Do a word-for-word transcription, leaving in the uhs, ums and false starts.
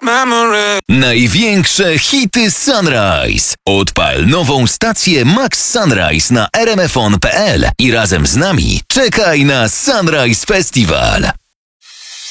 memory. Największe hity Sunrise. Odpal nową stację Max Sunrise na r m f on kropka p l i razem z nami czekaj na Sunrise Festival.